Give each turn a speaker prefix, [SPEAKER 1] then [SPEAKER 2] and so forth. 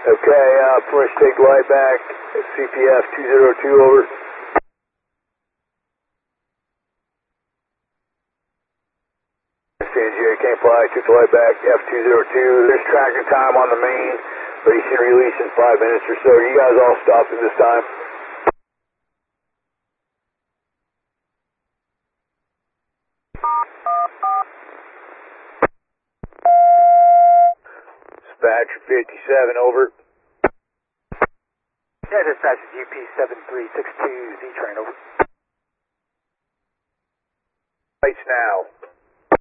[SPEAKER 1] Okay, push, take light back, CPF 202, over. San Jerry can't fly, took the light back, F202. There's tracking time on the main, but he should release in 5 minutes or so. You guys all stopped at this time? Dispatch 57, over.
[SPEAKER 2] Yeah, dispatch is UP7362, Z-Train, over.
[SPEAKER 1] Lights now.